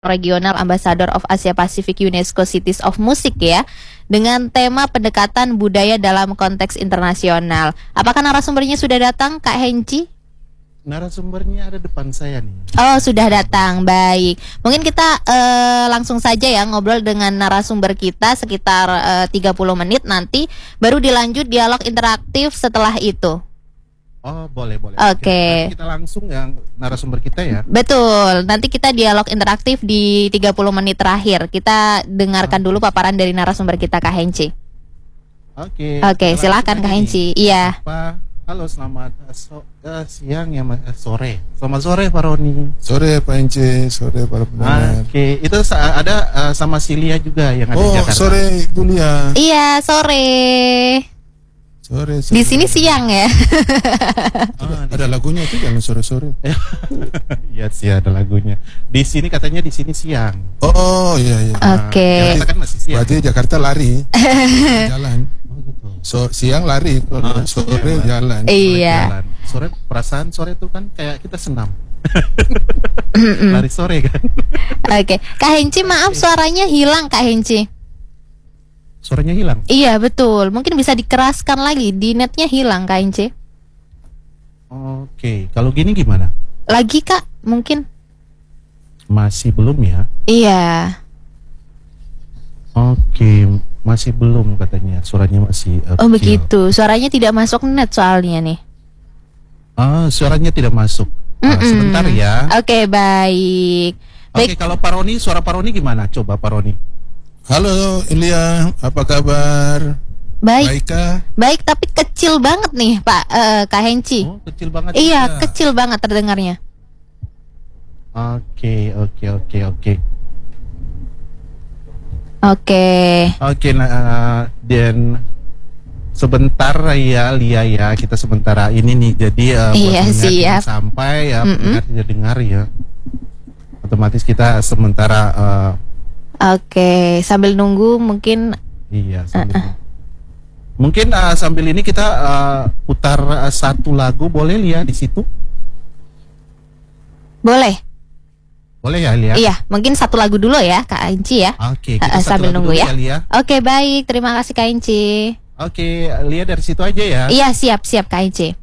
Regional Ambassador of Asia Pacific UNESCO Cities of Music ya, dengan tema pendekatan budaya dalam konteks internasional. Apakah narasumbernya sudah datang, Kak Hengci? Narasumbernya ada depan saya nih. Oh, sudah datang. Baik. Mungkin kita langsung saja ya ngobrol dengan narasumber kita sekitar 30 menit, nanti baru dilanjut dialog interaktif setelah itu. Oh, boleh. Oke. Kita langsung yang narasumber kita ya. Betul. Nanti kita dialog interaktif di 30 menit terakhir. Kita dengarkan dulu paparan dari narasumber kita, Kak Hengci. Oke, silakan Kak Hengci. Iya. Halo, selamat siang ya, sore. Selamat sore Pak Roni. Sore Pak Hengci, sore para pendengar. Oke, itu ada sama Silia juga yang ada di Jakarta. Sore Bu Lia. Iya, sore. Sore. Di sini siang ya. Ada lagunya itu jangan sore-sore. Iya sih, ada lagunya. Di sini katanya di sini siang. Oh iya. Oke. Jakarta kan masih siang. Berarti Jakarta lari. Jalan. Oh gitu. Siang lari, sore jalan. Iya. Sore perasaan sore itu kan kayak kita senam. Lari sore kan. Oke. Kak Hengci, maaf suaranya hilang Kak Hengci. Suaranya hilang. Iya betul. Mungkin bisa dikeraskan lagi. Di netnya hilang Kak Hengci. Oke. Kalau gini gimana? Lagi Kak, mungkin. Masih belum ya? Iya. Oke, masih belum katanya. Suaranya masih Oh begitu. Suaranya tidak masuk net soalnya nih. Suaranya tidak masuk. Sebentar ya. Oke, baik. Oke, kalau Pak Roni, suara Pak Roni gimana? Coba Pak Roni. Halo Ilya, apa kabar? Baik. Baikkah? Baik, tapi kecil banget nih Pak Kak Hengci. Oh, kecil banget. Iya, juga. kecil banget terdengarnya. Oke. Oke. Dan sebentar ya Lia ya, kita sementara ini nih. Jadi Iya, buat siap. sampai ya dengar ya. Otomatis kita sementara Oke, sambil nunggu mungkin. iya sambil mungkin sambil ini kita putar satu lagu, boleh Lia di situ? Boleh. Boleh ya Lia? Iya, mungkin satu lagu dulu ya Kak Hengci ya. Oke, kita sambil satu lagu nunggu dulu ya. Lia. Oke, baik. Terima kasih Kak Hengci. Oke, Lia dari situ aja ya. Iya, siap Kak Hengci.